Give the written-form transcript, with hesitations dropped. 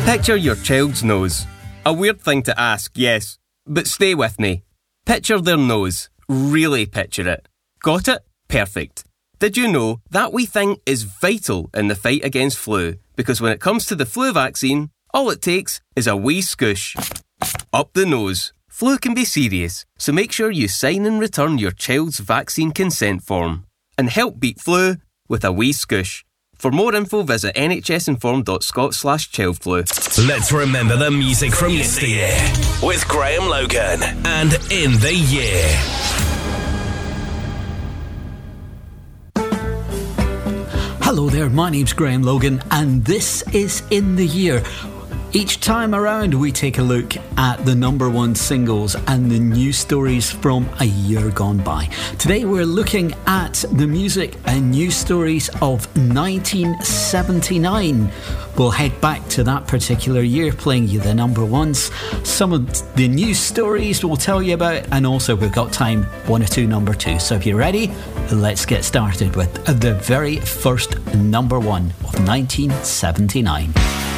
Picture your child's nose. A weird thing to ask, yes, but stay with me. Picture their nose. Really picture it. Got it? Perfect. Did you know that wee thing is vital in the fight against flu? Because when it comes to the flu vaccine, all it takes is a wee scoosh. Up the nose. Flu can be serious, so make sure you sign and return your child's vaccine consent form. And help beat flu with a wee scoosh. For more info, visit nhsinform.scot/childflu. Let's remember the music from yesteryear with Graham Logan and In the Year. Hello there, my name's Graham Logan and this is In the Year. Each time around we take a look at the number one singles and the news stories from a year gone by. Today we're looking at the music and news stories of 1979. We'll head back to that particular year, playing you the number ones, some of the news stories we'll tell you about, and also we've got time, one or two number two. So if you're ready, let's get started with the very first number one of 1979.